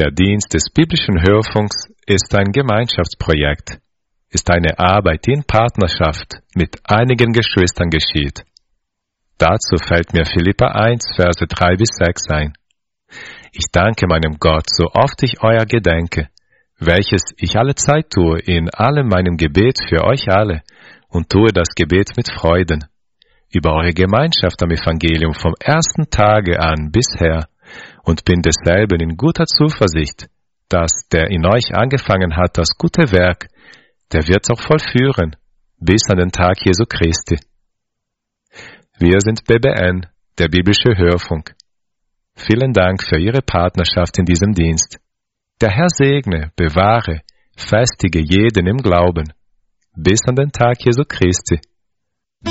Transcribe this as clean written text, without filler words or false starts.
Der Dienst des biblischen Hörfunks ist ein Gemeinschaftsprojekt, ist eine Arbeit, die in Partnerschaft mit einigen Geschwistern geschieht. Dazu fällt mir Philipper 1, Verse 3-6 ein. Ich danke meinem Gott, so oft ich euer gedenke, welches ich alle Zeit tue in allem meinem Gebet für euch alle und tue das Gebet mit Freuden, über eure Gemeinschaft am Evangelium vom ersten Tage an bisher und bin desselben in guter Zuversicht, dass der in euch angefangen hat das gute Werk, der wird's auch vollführen, bis an den Tag Jesu Christi. Wir sind BBN, der biblische Hörfunk. Vielen Dank für Ihre Partnerschaft in diesem Dienst. Der Herr segne, bewahre, festige jeden im Glauben, bis an den Tag Jesu Christi.